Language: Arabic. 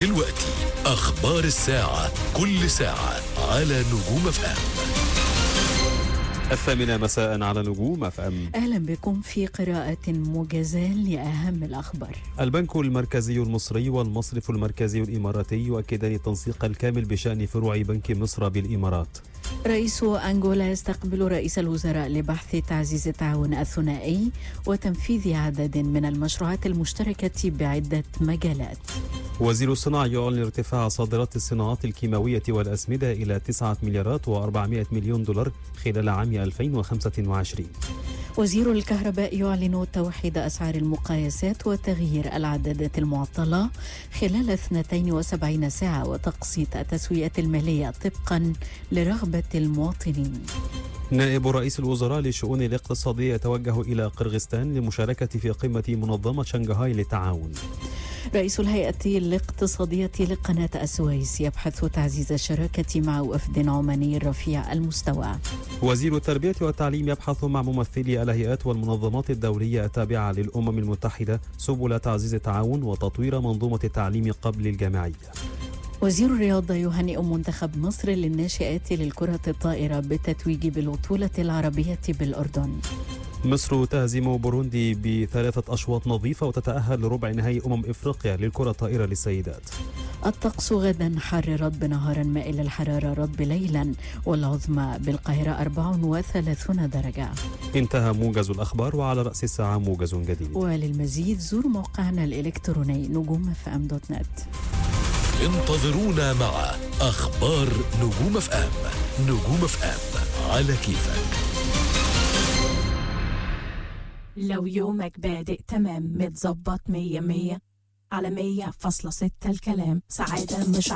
دلوقتي أخبار الساعة، كل ساعة على نجوم FM. 8:00 مساء على نجوم FM. أهلا بكم في قراءة موجزة لأهم الأخبار. البنك المركزي المصري والمصرف المركزي الإماراتي يؤكدان التنسيق الكامل بشأن فروع بنك مصر بالإمارات. رئيس أنغولا يستقبل رئيس الوزراء لبحث تعزيز التعاون الثنائي وتنفيذ عدد من المشروعات المشتركة بعدة مجالات. وزير الصناعة يعلن ارتفاع صادرات الصناعات الكيماوية والأسمدة إلى 9 مليارات و400 مليون دولار خلال عام 2025. وزير الكهرباء يعلن توحيد أسعار المقايسات وتغيير العدادات المعطلة خلال 72 ساعة وتقسيط التسويات المالية طبقا لرغبة المواطنين. نائب رئيس الوزراء للشؤون الاقتصادية يتوجه إلى قرغيزستان للمشاركة في قمة منظمة شنغهاي للتعاون. رئيس الهيئة الاقتصادية لقناة السويس يبحث تعزيز الشراكة مع وفد عماني رفيع المستوى. وزير التربية والتعليم يبحث مع ممثلي الهيئات والمنظمات الدولية التابعة للأمم المتحدة سبل تعزيز التعاون وتطوير منظومة التعليم قبل الجامعية. وزير الرياضة يهنئ منتخب مصر للناشئات للكرة الطائرة بالتتويج بالبطولة العربية بالأردن. مصر تهزم بوروندي ب3 أشواط نظيفة وتتأهل لربع نهائي إفريقيا للكرة الطائرة للسيدات. الطقس غدا حار رطب نهارا مائل الحرارة رطب ليلا والعظمى بالقاهرة 34 درجة. انتهى موجز الأخبار وعلى رأس الساعة موجز جديد. وللمزيد زور موقعنا الإلكتروني نجوم.fm.net. انتظرونا مع أخبار نجوم FM. نجوم FM على كيفك. لو يومك بادئ تمام متظبط 100 على 100.6 الكلام سعادة مش